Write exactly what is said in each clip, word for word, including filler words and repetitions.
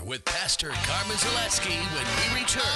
with Pastor Carmen Zaleski when we return.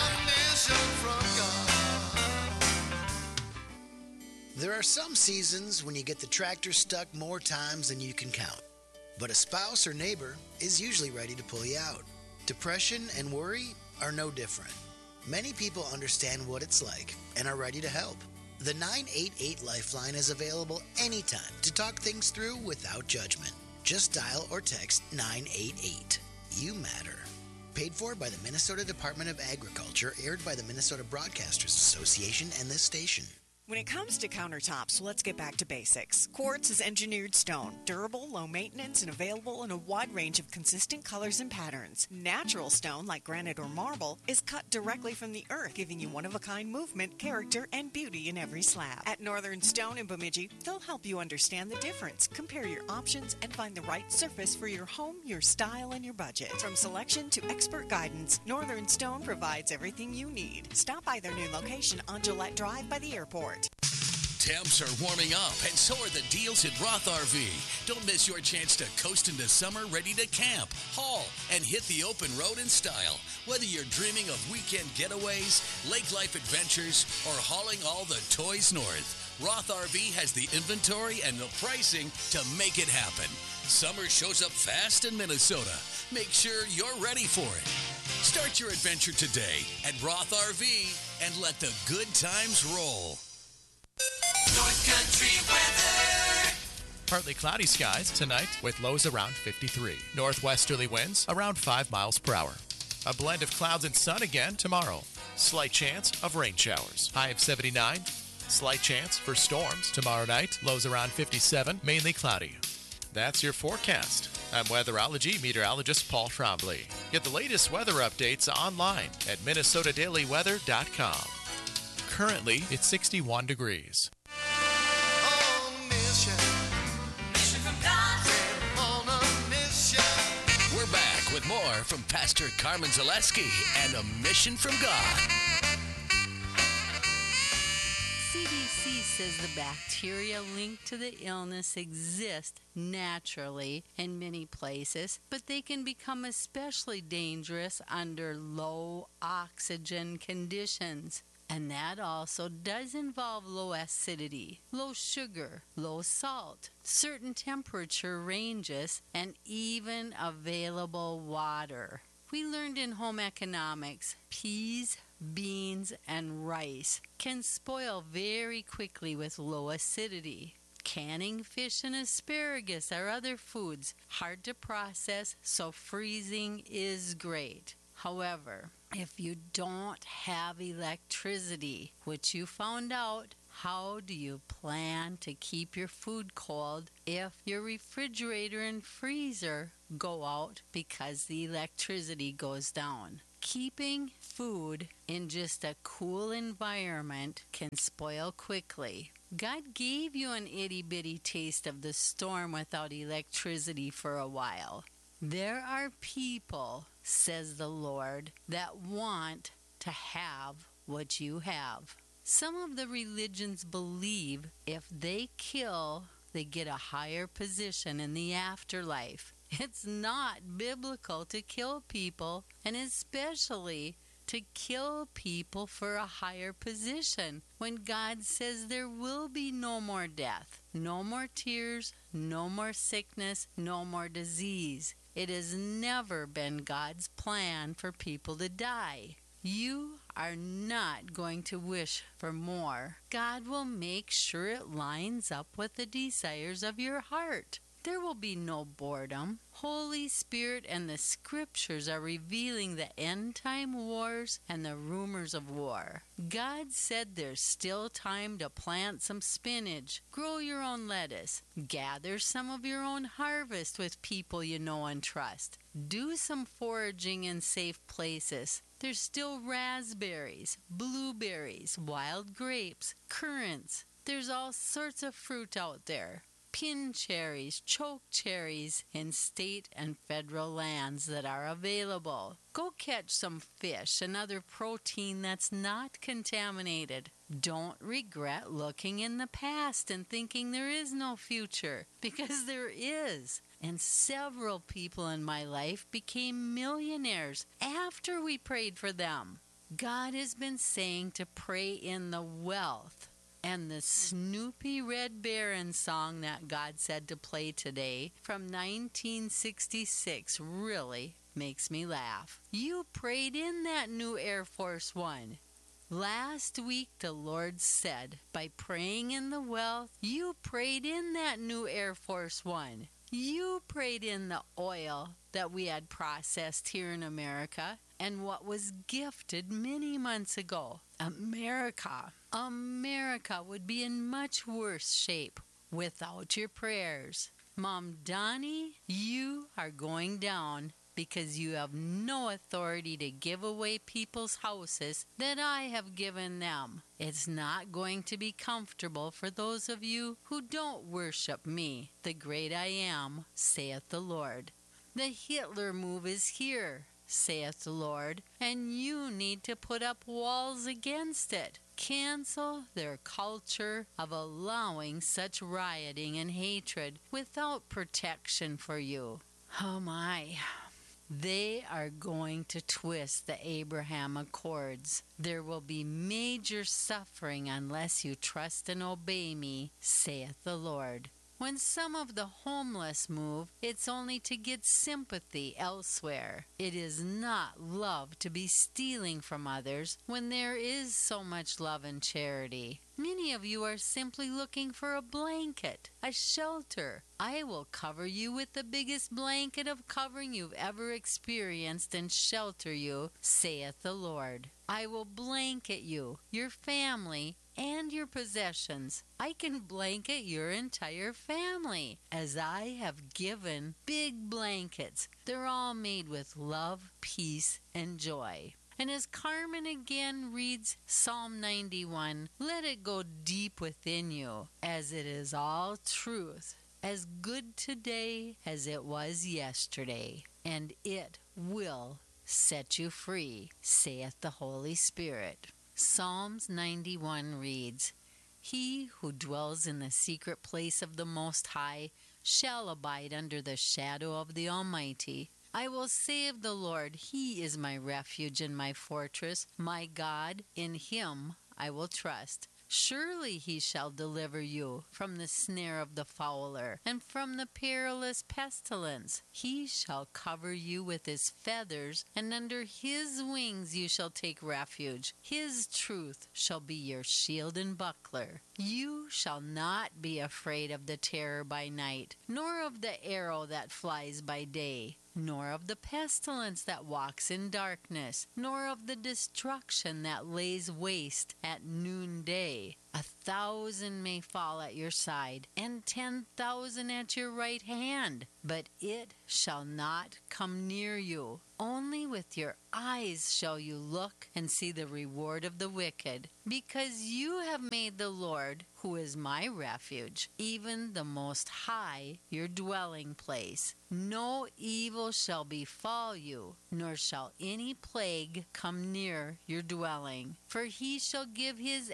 There are some seasons when you get the tractor stuck more times than you can count. But a spouse or neighbor is usually ready to pull you out. Depression and worry are no different. Many people understand what it's like and are ready to help. The nine eight eight Lifeline is available anytime to talk things through without judgment. Just dial or text nine eight eight. You matter. Paid for by the Minnesota Department of Agriculture, aired by the Minnesota Broadcasters Association and this station. When it comes to countertops, let's get back to basics. Quartz is engineered stone, durable, low maintenance, and available in a wide range of consistent colors and patterns. Natural stone, like granite or marble, is cut directly from the earth, giving you one-of-a-kind movement, character, and beauty in every slab. At Northern Stone in Bemidji, they'll help you understand the difference, compare your options, and find the right surface for your home, your style, and your budget. From selection to expert guidance, Northern Stone provides everything you need. Stop by their new location on Gillette Drive by the airport. Temps are warming up, and so are the deals at Roth R V. Don't miss your chance to coast into summer ready to camp, haul, and hit the open road in style. Whether you're dreaming of weekend getaways, lake life adventures, or hauling all the toys north, Roth R V has the inventory and the pricing to make it happen. Summer shows up fast in Minnesota. Make sure you're ready for it. Start your adventure today at Roth R V and let the good times roll. North Country weather. Partly cloudy skies tonight with lows around fifty-three. Northwesterly winds around five miles per hour. A blend of clouds and sun again tomorrow. Slight chance of rain showers. High of seventy-nine. Slight chance for storms tomorrow night. Lows around fifty-seven. Mainly cloudy. That's your forecast. I'm weatherology meteorologist Paul Trombley. Get the latest weather updates online at minnesota daily weather dot com. Currently, it's sixty-one degrees. We're back with more from Pastor Carmen Zaleski and A Mission from God. C D C says the bacteria linked to the illness exist naturally in many places, but they can become especially dangerous under low oxygen conditions. And that also does involve low acidity, low sugar, low salt, certain temperature ranges, and even available water. We learned in home economics, peas, beans, and rice can spoil very quickly with low acidity. Canning fish and asparagus are other foods, hard to process, so freezing is great. However, if you don't have electricity, which you found out, how do you plan to keep your food cold if your refrigerator and freezer go out because the electricity goes down? Keeping food in just a cool environment can spoil quickly. God gave you an itty-bitty taste of the storm without electricity for a while. There are people, says the Lord, that want to have what you have. Some of the religions believe if they kill, they get a higher position in the afterlife. It's not biblical to kill people, and especially to kill people for a higher position when God says there will be no more death, no more tears, no more sickness, no more disease. It has never been God's plan for people to die. You are not going to wish for more. God will make sure it lines up with the desires of your heart. There will be no boredom. Holy Spirit and the Scriptures are revealing the end-time wars and the rumors of war. God said there's still time to plant some spinach, grow your own lettuce, gather some of your own harvest with people you know and trust. Do some foraging in safe places. There's still raspberries, blueberries, wild grapes, currants. There's all sorts of fruit out there. Pin cherries, choke cherries in state and federal lands that are available. Go catch some fish and other protein that's not contaminated. Don't regret looking in the past and thinking there is no future, because there is. and several people in my life became millionaires after we prayed for them. God has been saying to pray in the wealth. And the Snoopy Red Baron song that God said to play today from nineteen sixty-six really makes me laugh. You prayed in that new Air Force One. Last week the Lord said, by praying in the wealth, you prayed in that new Air Force One. You prayed in the oil that we had processed here in America and what was gifted many months ago. America, America would be in much worse shape without your prayers. Mom Donnie, you are going down because you have no authority to give away people's houses that I have given them. It's not going to be comfortable for those of you who don't worship me, the great I am, saith the Lord. The Hitler move is here, saith the Lord, and you need to put up walls against it. Cancel their culture of allowing such rioting and hatred without protection for you. Oh my. They are going to twist the Abraham Accords. There will be major suffering unless you trust and obey me, saith the Lord. When some of the homeless move, it's only to get sympathy elsewhere. It is not love to be stealing from others when there is so much love and charity. Many of you are simply looking for a blanket, a shelter. I will cover you with the biggest blanket of covering you've ever experienced and shelter you, saith the Lord. I will blanket you, your family, and your possessions. I can blanket your entire family, as I have given big blankets. They're all made with love, peace, and joy. And as Carmen again reads Psalm ninety-one, let it go deep within you, as it is all truth, as good today as it was yesterday, and it will set you free, saith the Holy Spirit. Psalms ninety-one reads, He who dwells in the secret place of the Most High shall abide under the shadow of the Almighty. I will say of the Lord, He is my refuge and my fortress, my God, in Him I will trust. Surely He shall deliver you from the snare of the fowler and from the perilous pestilence. He shall cover you with His feathers, and under His wings you shall take refuge. His truth shall be your shield and buckler. You shall not be afraid of the terror by night, nor of the arrow that flies by day, nor of the pestilence that walks in darkness, nor of the destruction that lays waste at noonday. A thousand may fall at your side, and ten thousand at your right hand, but it shall not come near you. Only with your eyes shall you look and see the reward of the wicked, because you have made the Lord, who is my refuge, even the Most High, your dwelling place. No evil shall befall you, nor shall any plague come near your dwelling. For He shall give His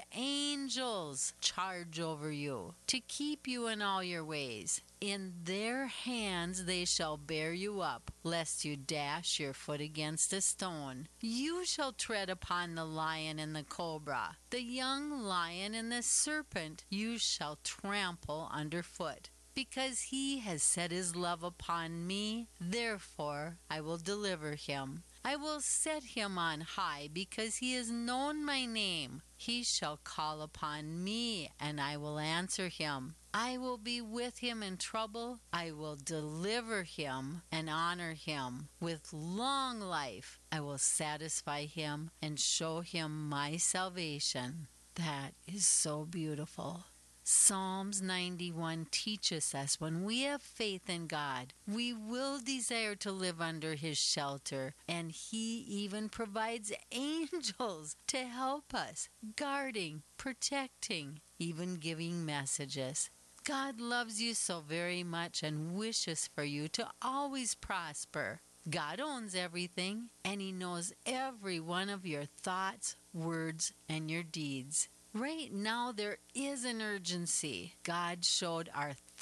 angels charge over you, to keep you in all your ways. In their hands they shall bear you up, lest you dash your foot against a stone. You shall tread upon the lion and the cobra, the young lion and the serpent you shall trample underfoot. Because He has set His love upon me, therefore I will deliver him. I will set him on high, because he has known my name. He shall call upon me, and I will answer him. I will be with him in trouble. I will deliver him and honor him. With long life I will satisfy him and show him my salvation. That is so beautiful. Psalms ninety-one teaches us when we have faith in God, we will desire to live under His shelter, and He even provides angels to help us, guarding, protecting, even giving messages. God loves you so very much and wishes for you to always prosper. God owns everything, and He knows every one of your thoughts, words, and your deeds. Right now, there is an urgency. God showed our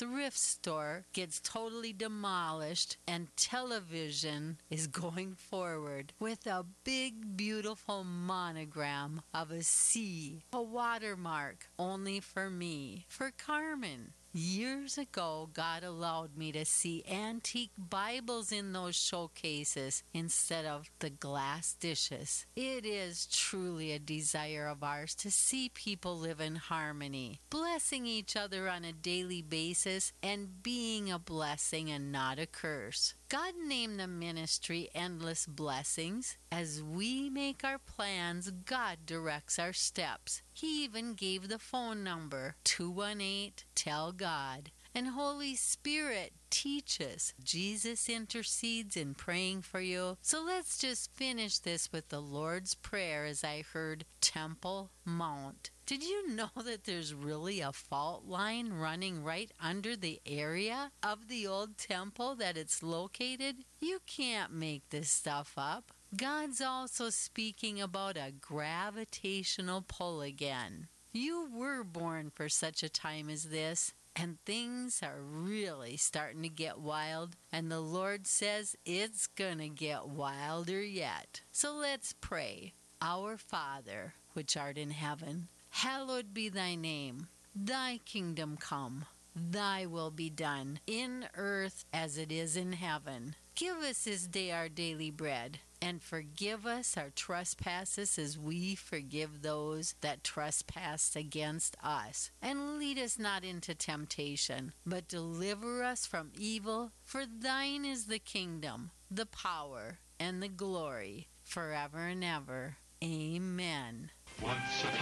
thrift store gets totally demolished and television is going forward with a big, beautiful monogram of a C, a watermark only for me, for Carmen. Years ago, God allowed me to see antique Bibles in those showcases instead of the glass dishes. It is truly a desire of ours to see people live in harmony, blessing each other on a daily basis and being a blessing and not a curse. God named the ministry Endless Blessings. As we make our plans, God directs our steps. He even gave the phone number, two one eight, tell God. And Holy Spirit teaches. Jesus intercedes in praying for you. So let's just finish this with the Lord's Prayer as I heard Temple Mount. Did you know that there's really a fault line running right under the area of the old temple that it's located? You can't make this stuff up. God's also speaking about a gravitational pull again. You were born for such a time as this, and things are really starting to get wild, and the Lord says it's gonna get wilder yet. So let's pray. Our Father, which art in heaven, hallowed be thy name. Thy kingdom come. Thy will be done, in earth as it is in heaven. Give us this day our daily bread, and forgive us our trespasses as we forgive those that trespass against us. And lead us not into temptation, but deliver us from evil. For thine is the kingdom, the power, and the glory, forever and ever. Amen. Once upon